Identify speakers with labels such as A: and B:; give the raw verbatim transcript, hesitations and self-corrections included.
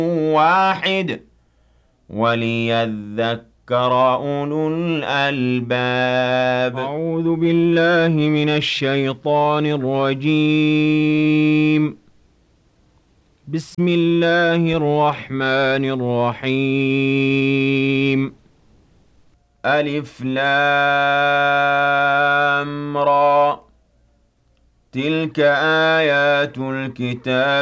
A: واحد وليذكر أولو الألباب.
B: أعوذ بالله من الشيطان الرجيم. بسم الله الرحمن الرحيم.
A: ألف لام را تلك آيات الكتاب